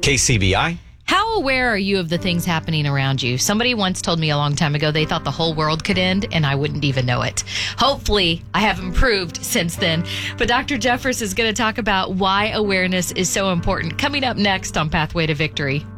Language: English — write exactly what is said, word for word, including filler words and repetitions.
K C B I. How aware are you of the things happening around you? Somebody once told me a long time ago they thought the whole world could end, and I wouldn't even know it. Hopefully, I have improved since then. But Doctor Jeffress is going to talk about why awareness is so important. Coming up next on Pathway to Victory.